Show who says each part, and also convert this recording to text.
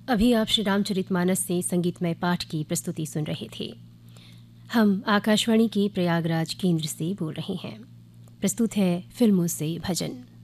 Speaker 1: अभी आप श्री रामचरितमानस से संगीतमय पाठ की प्रस्तुति सुन रहे थे। हम आकाशवाणी के प्रयागराज केंद्र से बोल रहे हैं। प्रस्तुत है फिल्मों से भजन।